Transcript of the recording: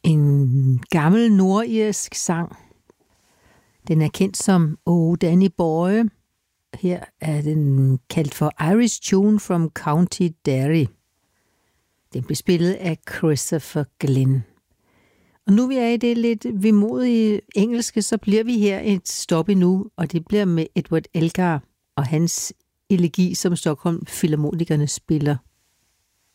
En gammel nordirsk sang. Den er kendt som Oh Danny Boy. Her er den kaldt for Irish Tune from County Derry. Den blev spillet af Christopher Glenn. Og nu vi er i det lidt vemodige engelske, så bliver vi her et stop endnu, og det bliver med Edward Elgar og hans elegi, som Stockholm Filharmonikerne spiller